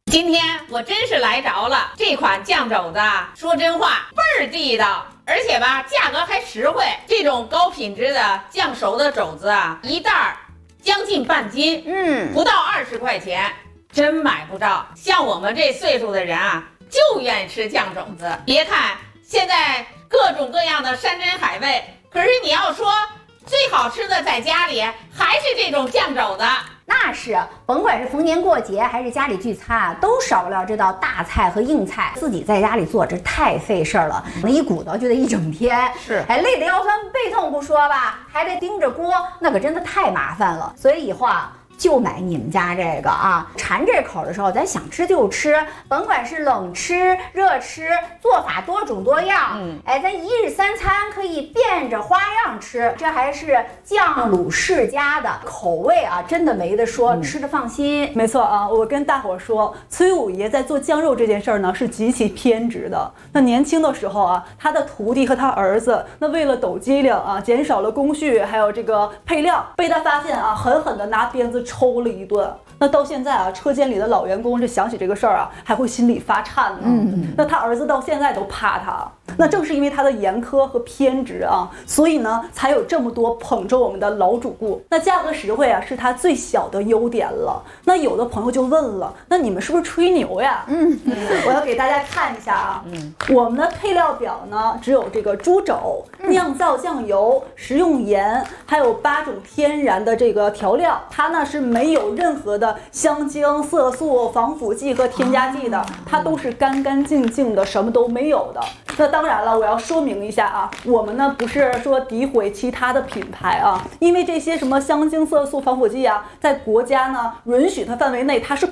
今天我真是来着了，这款酱肘子啊，说真话倍儿地道，而且吧价格还实惠。这种高品质的酱熟的肘子啊，一袋儿将近半斤，不到20块钱，真买不着。像我们这岁数的人啊，就愿意吃酱肘子。别看现在各种各样的山珍海味，可是你要说最好吃的，在家里还是这种酱肘子。 那是，甭管是逢年过节还是家里聚餐啊，都少不了这道大菜和硬菜。自己在家里做，这太费事儿了，一鼓捣就得一整天， 是， 累得腰酸背痛不说吧，还得盯着锅，那可真的太麻烦了。所以以后啊，就买你们家这个啊，馋这口的时候，咱想吃就吃，甭管是冷吃、热吃，做法多种多样。咱一日三餐可以变着花样吃，这还是酱卤世家的口味啊，真的没得说，吃着放心。 没错啊，我跟大伙儿说，崔五爷在做酱肉这件事儿呢是极其偏执的。那年轻的时候啊，他的徒弟和他儿子，那为了抖机灵啊，减少了工序，还有这个配料，被他发现啊，狠狠的拿鞭子抽了一顿。那到现在啊，车间里的老员工这想起这个事儿啊，还会心里发颤呢。那他儿子到现在都怕他。那正是因为他的严苛和偏执啊，所以呢，才有这么多捧着我们的老主顾。那价格实惠啊，是他最小的优点了。那有的朋友就问了，那你们是不是吹牛呀？我要给大家看一下啊，我们的配料表呢，只有这个猪肘、酿造酱油、食用盐，还有8种天然的这个调料。它呢是没有任何的香精、色素、防腐剂和添加剂的，它都是干干净净的，什么都没有的。那当然了，我要说明一下啊，我们呢不是说诋毁其他的品牌啊，因为这些什么香精、色素、防腐剂啊，在国家呢允许它范围内，它是